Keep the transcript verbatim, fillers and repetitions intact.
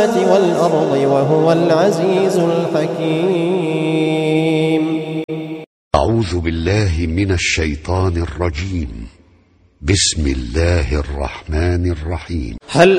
والأرض وهو العزيز الحكيم. أعوذ بالله من الشيطان الرجيم. بسم الله الرحمن الرحيم. هل